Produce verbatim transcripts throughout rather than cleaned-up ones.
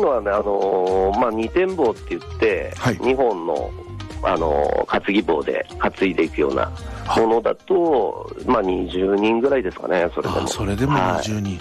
のはね、あのーまあ、二天棒って言って、はい、にほんの、あのー、担ぎ棒で担いでいくようなものだと、まあ、にじゅうにんぐらいですかね。それでもあそれでもにじゅうにん、はい、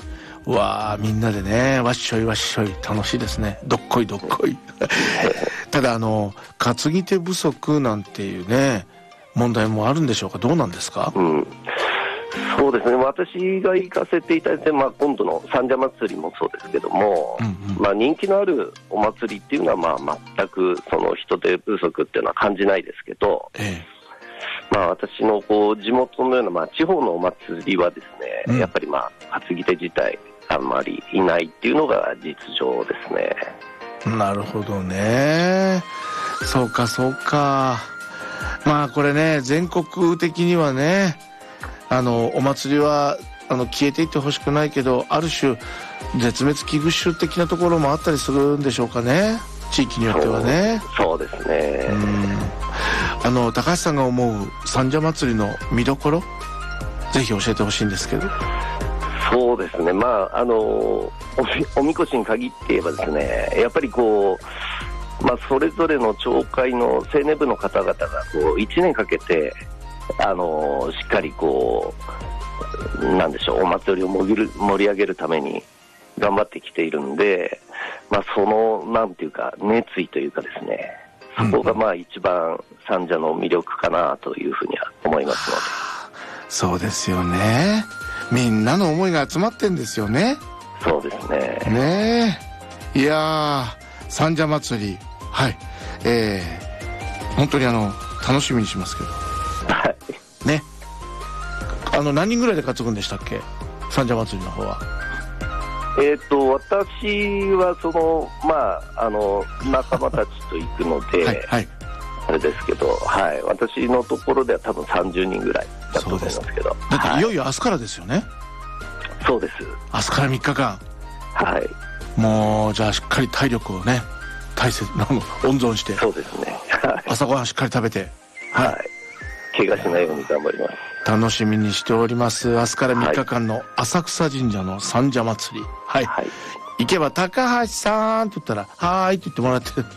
わあみんなでねわっしょいわっしょい楽しいですね。どっこいどっこいただあの担ぎ手不足なんていうね問題もあるんでしょうか。どうなんですか。 うん、そうですね、私が行かせていただいて、まあ、今度の三社祭りもそうですけども、うんうん、まあ、人気のあるお祭りっていうのは、まあ、全くその人手不足っていうのは感じないですけど、ええ、まあ、私のこう地元のような、まあ、地方のお祭りはですね、うん、やっぱり、まあ、担ぎ手自体あんまりいないっていうのが実情ですね。 なるほどね。そうかそうか。まあこれね全国的にはねあのお祭りはあの消えていってほしくないけど、ある種絶滅危惧種的なところもあったりするんでしょうかね、地域によってはね。 そう、そうですね。 うん、あの高橋さんが思う三社祭りの見どころぜひ教えてほしいんですけど。 そうですね、まああのおみ、おみこしに限って言えばですね、やっぱりこう、まあ、それぞれの町会の青年部の方々がこういちねんかけてあのしっかりこうなんでしょうお祭りを盛り盛り上げるために頑張ってきているんで、まあ、そのなんていうか熱意というかですね、そこがまあ一番三社の魅力かなというふうには思いますので。 そうですよね、みんなの思いが集まってんですよね。 そうですね。 ねえ、いやー三社祭り、はい、えー、本当にあの楽しみにしますけど、はいね、あの何人ぐらいで担ぐんでしたっけ、三社祭りの方は。 えーと私はそのまああの仲間たちと行くのではい、はい、あれですけど、はい、私のところでは多分さんじゅうにんぐらいだと思いますけど。 だっていよいよ明日からですよね。 そうです。 明日からみっかかん。 はい。 もうじゃあしっかり体力をね大切なの温存して。 そうですね。 朝ごはんしっかり食べて。 はい。はい、怪我しないように頑張ります。 楽しみにしております。明日からみっかかんの浅草神社の三社祭り。はい。はい、行けば高橋さんって言ったらはーいって言ってもらって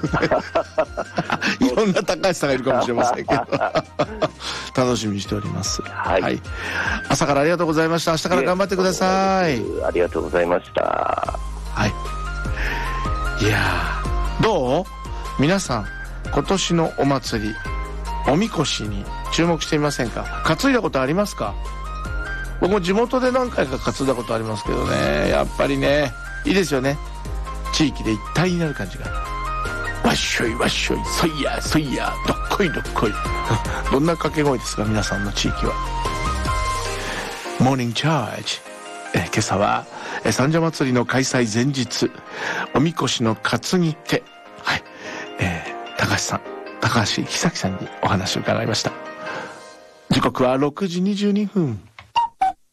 いろんな高橋さんがいるかもしれませんけど楽しみにしております、はい、はい、朝からありがとうございました。明日から頑張ってください。 ありがとうございました。 はい。いやーどう皆さん今年のお祭りおみこしに注目してみませんか。担いだことありますか。僕も地元で何回か担いだことありますけどね、やっぱりねいいですよね。地域で一体になる感じが。わっしょいわっしょいそいやそいやどっこいどっこいどんな掛け声ですか皆さんの地域は。モーニングチャージ、え今朝はえ三社祭りの開催前日おみこしの担ぎ手、はい、えー、高橋さん高橋久樹さんにお話を伺いました。時刻はろくじにじゅうにふん。